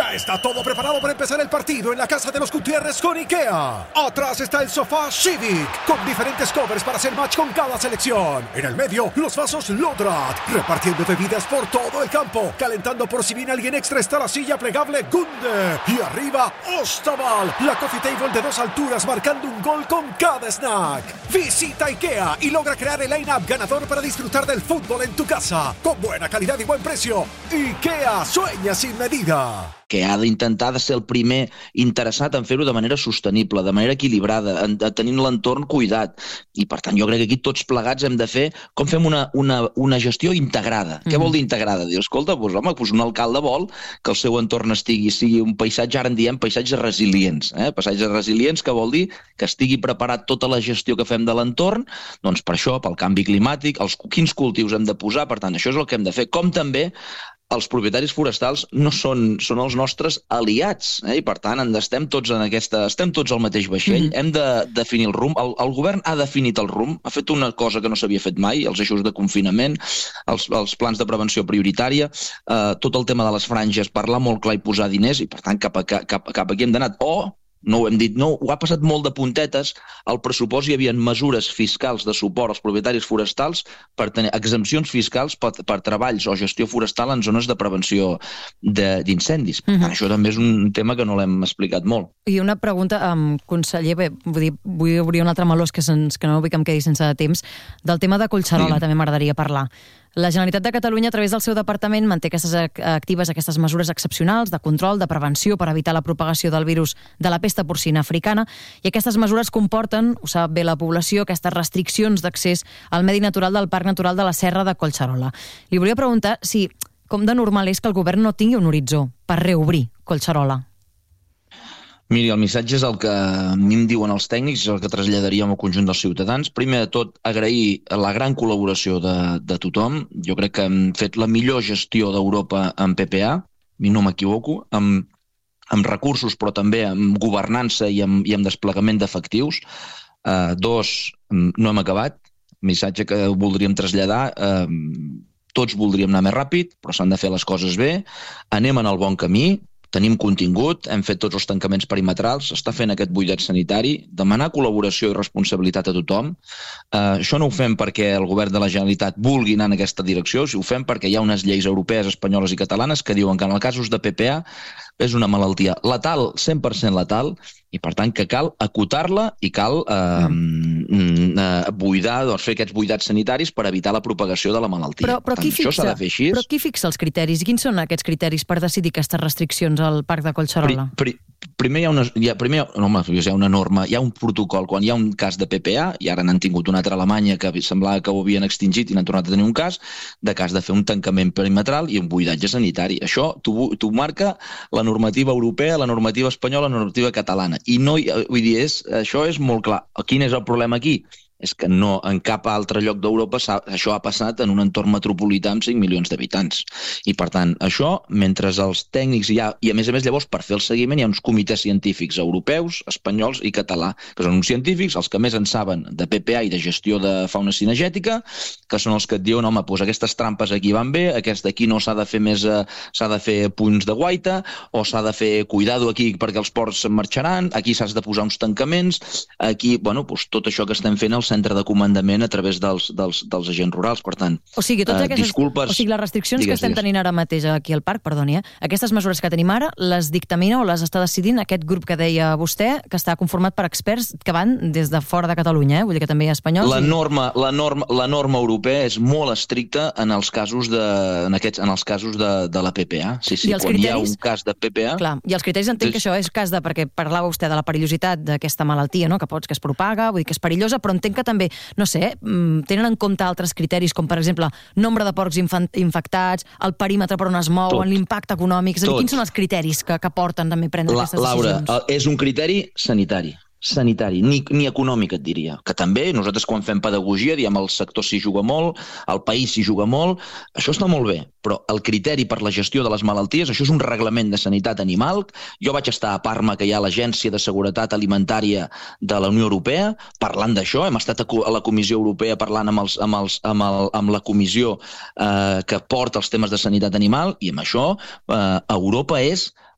Ya está todo preparado para empezar el partido en la casa de los Gutiérrez con IKEA. Atrás está el sofá Civic, con diferentes covers para hacer match con cada selección. En el medio, los vasos Lodrat, repartiendo bebidas por todo el campo. Calentando por si viene alguien extra está la silla plegable Gunde. Y arriba, Ostaval, la coffee table de 2 alturas marcando un gol con cada snack. Visita IKEA y logra crear el line-up ganador para disfrutar del fútbol en tu casa. Con buena calidad y buen precio. IKEA sueña sin medida. Que ha d'intentar de ser el primer interessat en fer-ho de manera sostenible, de manera equilibrada, tenint l'entorn cuidat. I, per tant, jo crec que aquí tots plegats hem de fer com fem una gestió integrada. Què vol dir integrada? Dir, escolta, un alcalde vol que el seu entorn sigui un paisatge, ara en diem paisatges resilients. Paisatges resilients que vol dir que estigui preparat tota la gestió que fem de l'entorn, doncs per això, pel canvi climàtic, quins cultius hem de posar, per tant, això és el que hem de fer. Com també els propietaris forestals no són els nostres aliats, i per tant estem tots al mateix vaixell, hem de definir el rumb, el govern ha definit el rumb, ha fet una cosa que no s'havia fet mai, els eixos de confinament, els plans de prevenció prioritària, tot el tema de les franges, parlar molt clar i posar diners, i per tant cap aquí hem d'anar. No ho hem dit, no, ho ha passat molt de puntetes. Al pressupost hi havia mesures fiscals de suport als propietaris forestals per tenir exempcions fiscals per treballs o gestió forestal en zones de prevenció d'incendis. Això també és un tema que no l'hem explicat molt. I una pregunta, conseller, vull obrir un altre meló, que no vull que em quedi sense temps. Del tema de Collserola també m'agradaria parlar. La Generalitat de Catalunya, a través del seu departament, manté actives aquestes mesures excepcionals de control, de prevenció per evitar la propagació del virus de la pesta porcina africana, i aquestes mesures comporten, ho sap bé la població, aquestes restriccions d'accés al medi natural del Parc Natural de la Serra de Collserola. Li volia preguntar si, com de normal és que el govern no tingui un horitzó per reobrir Collserola? Miri, el missatge és el que a mi em diuen els tècnics, és el que traslladaríem al conjunt dels ciutadans. Primer de tot, agrair la gran col·laboració de tothom. Jo crec que hem fet la millor gestió d'Europa en PPA, i no m'equivoco, amb recursos, però també amb governança i amb desplegament d'efectius. 2, no hem acabat. Missatge que voldríem traslladar. Tots voldríem anar més ràpid, però s'han de fer les coses bé. Anem en el bon camí. Tenim contingut, hem fet tots els tancaments perimetrals, s'està fent aquest buidat sanitari, demanar col·laboració i responsabilitat a tothom. Això no ho fem perquè el govern de la Generalitat vulgui anar en aquesta direcció, ho fem perquè hi ha unes lleis europees, espanyoles i catalanes que diuen que en els casos de PPA és una malaltia letal, 100% letal, i per tant que cal acotar-la i cal buidar, fer aquests buidats sanitaris per evitar la propagació de la malaltia. Però qui fixa els criteris? I quins són aquests criteris per decidir aquestes restriccions al Parc de Collserola? Primer hi ha una norma, hi ha un protocol. Quan hi ha un cas de PPA, i ara n'han tingut un altre a Alemanya que semblava que ho havien extingit i n'han tornat a tenir un cas de fer un tancament perimetral i un buidatge sanitari. Això t'ho marca la normativa europea, la normativa espanyola, la normativa catalana. I no, vull dir, això és molt clar. Quin és el problema aquí? És que no, en cap altre lloc d'Europa això ha passat en un entorn metropolità amb 5 milions d'habitants. I, per tant, això, mentre els tècnics i a més llavors, per fer el seguiment, hi ha uns comitès científics europeus, espanyols i català, que són uns científics, els que més en saben de PPA i de gestió de fauna cinegètica, que són els que et diuen, home, doncs aquestes trampes aquí van bé, aquesta aquí no s'ha de fer més, s'ha de fer punts de guaita, o s'ha de fer cuidado aquí perquè els porcs se'n marxaran, aquí s'has de posar uns tancaments, aquí, bueno, doncs tot això que estem fent al centre de comandament a través dels agents rurals, per tant, disculpes... O sigui, les restriccions que estem tenint ara mateix aquí al parc, perdoni, aquestes mesures que tenim ara, les dictamina o les està decidint aquest grup que deia vostè, que està conformat per experts que van des de fora de Catalunya, vull dir que també hi ha espanyols... La norma europea és molt estricta en els casos de la PPA. Sí, quan hi ha un cas de PPA... Clar, i els criteris entenc que això és cas de... perquè parlava vostè de la perillositat d'aquesta malaltia, no?, que es propaga, vull dir que és perillosa, però entenc que també, no sé, tenen en compte altres criteris, com per exemple, nombre de porcs infectats, el perímetre per on es mouen, l'impacte econòmic, és a dir, quins són els criteris que porten també a prendre aquestes decisions? Laura, és un criteri sanitari, ni econòmic et diria, que també nosaltres quan fem pedagogia diem el sector s'hi juga molt, el país s'hi juga molt, això està molt bé, però el criteri per la gestió de les malalties, això és un reglament de sanitat animal. Jo vaig estar a Parma, que hi ha l'Agència de Seguretat Alimentària de la Unió Europea, parlant d'això, hem estat a la Comissió Europea parlant amb la comissió que porta els temes de sanitat animal, i amb això Europa és